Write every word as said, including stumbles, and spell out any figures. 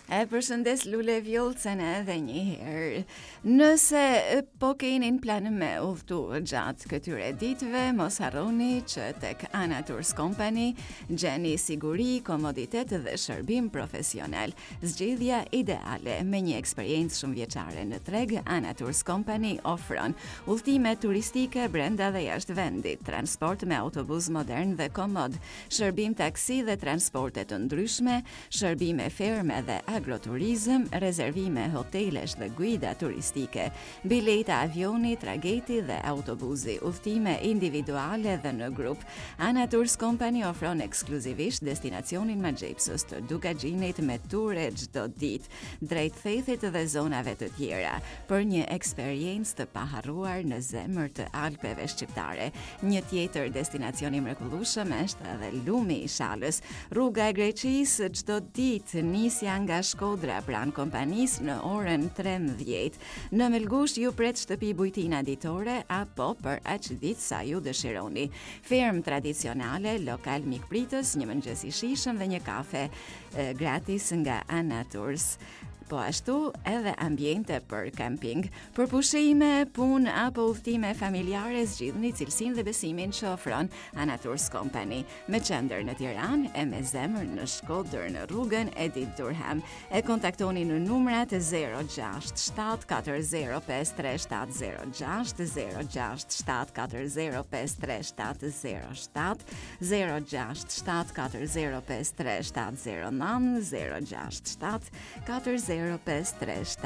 E përshëndes Lule Vjollcën edhe një herë. Nëse po keni në plan me udhëtu gjatë këtyre ditëve, mos harroni që tek Ana Tours Company gjeni siguri, komoditet dhe shërbim profesional. Zgjidhja ideale me një eksperiencë shumë vjeçare në treg, Ana Tours Company ofron udhëtime turistike brenda dhe jashtë vendit, transport me autobus modern dhe komod, shërbim taksi dhe transporte të ndryshme, shërbime ferme dhe agroturizëm, rezervime hotelesh dhe guida turistike, bileta avioni, trageti dhe autobusi, udhëtime individuale dhe në grup. Ana Tours Company ofron ekskluzivisht destinacionin Maxhepsës të Dukagjinit me ture çdo ditë, drejt Thethit dhe zonave të tjera, për një eksperiencë të paharruar në zemër të Alpeve shqiptare. Një tjetër destinacion i mrekullueshëm është edhe Lumi i Shalës, rruga e Greqisë çdo ditë, nisja nga Shkodra pranë kompanisë në orën trembëdhjetë. Në Melgush ju pret shtëpi bujtina ditore apo për aq ditë sa ju dëshironi. Ferm tradicionale, lokal mikpritës, një mëngjes i shijshëm dhe një kafe e, gratis nga Ana Tours. Po ashtu edhe ambiente për camping. Për pushime, punë apo udhëtime familjare, zgjidhni cilësinë dhe besimin që ofron Ana Tours Company, me qendër në Tiranë e me zemër në Shkodër në rrugën Edith Durham. E kontaktoni në numrat zero gjasht shtat katër zero pesë tre shtat zero gjasht, zero gjasht shtat katër zero pesë tre shtat zero shtat, zero gjasht shtat katër zero pesë tre shtat zero nëntë, zero gjasht shtat katër zero pesë tre shtat